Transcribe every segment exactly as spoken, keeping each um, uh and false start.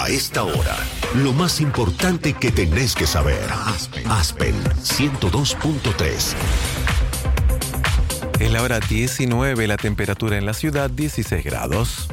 A esta hora, lo más importante que tenés que saber. Aspen, Aspen ciento dos punto tres. Es la hora diecinueve, la temperatura en la ciudad dieciséis grados.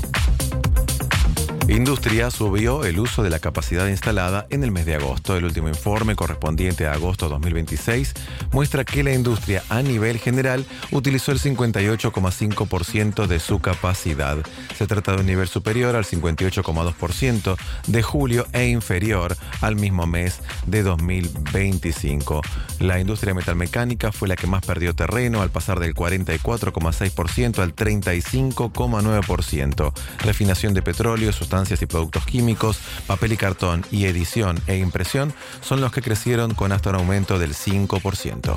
Industria subió el uso de la capacidad instalada en el mes de agosto. El último informe correspondiente a agosto dos mil veintiséis muestra que la industria a nivel general utilizó el cincuenta y ocho coma cinco por ciento de su capacidad. Se trata de un nivel superior al cincuenta y ocho coma dos por ciento de julio e inferior al mismo mes de dos mil veinticinco. La industria metalmecánica fue la que más perdió terreno al pasar del cuarenta y cuatro coma seis por ciento al treinta y cinco coma nueve por ciento. Refinación de petróleo, sustancias y productos químicos, papel y cartón y edición e impresión son los que crecieron con hasta un aumento del cinco por ciento.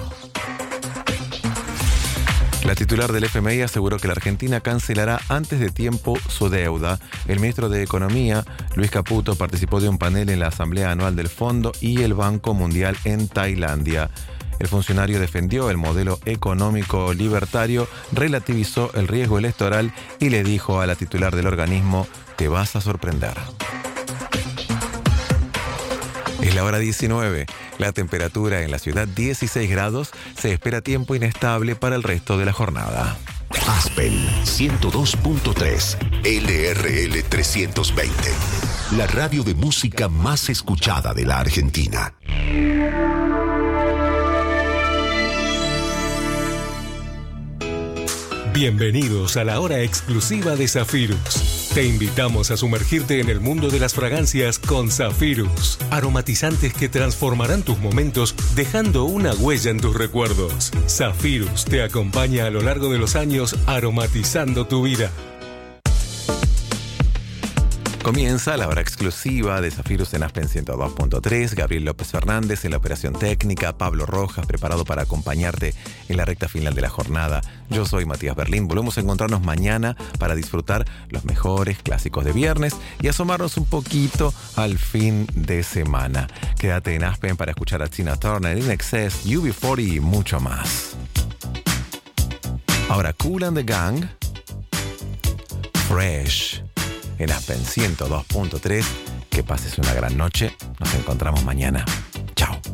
La titular del F M I aseguró que la Argentina cancelará antes de tiempo su deuda. El ministro de Economía, Luis Caputo, participó de un panel en la Asamblea Anual del Fondo y el Banco Mundial en Tailandia. El funcionario defendió el modelo económico libertario, relativizó el riesgo electoral y le dijo a la titular del organismo: te vas a sorprender. Es la hora diecinueve. La temperatura en la ciudad dieciséis grados. Se espera tiempo inestable para el resto de la jornada. Aspen ciento dos punto tres, L R L trescientos veinte. La radio de música más escuchada de la Argentina. Bienvenidos a la hora exclusiva de Zafirus. Te invitamos a sumergirte en el mundo de las fragancias con Zafirus. Aromatizantes que transformarán tus momentos dejando una huella en tus recuerdos. Zafirus te acompaña a lo largo de los años aromatizando tu vida. Comienza la hora exclusiva de Zafirus en Aspen ciento dos punto tres. Gabriel López Fernández en la operación técnica. Pablo Rojas preparado para acompañarte en la recta final de la jornada. Yo soy Matías Berlín. Volvemos a encontrarnos mañana para disfrutar los mejores clásicos de viernes y asomarnos un poquito al fin de semana. Quédate en Aspen para escuchar a Tina Turner, In Excess, U B cuarenta y mucho más. Ahora Kool and the Gang, Fresh. En Aspen ciento dos punto tres. Que pases una gran noche. Nos encontramos mañana.